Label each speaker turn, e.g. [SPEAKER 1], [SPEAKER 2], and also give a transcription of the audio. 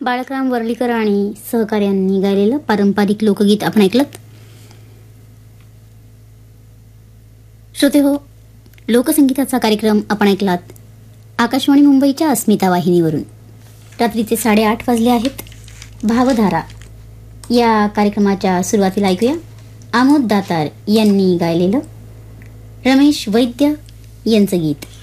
[SPEAKER 1] बाळकराम वर्लीकर आणि सहकार्यांनी गायलेलं पारंपरिक लोकगीत आपण ऐकलं. श्रोते हो, लोकसंगीताचा कार्यक्रम आपण ऐकलात आकाशवाणी मुंबईच्या अस्मिता वाहिनीवरून. रात्रीचे 8:30 वाजले आहेत. भावधारा या कार्यक्रमाच्या सुरुवातीला ऐकूया आमोद दातार यांनी गायलेलं रमेश वैद्य यांचं गीत.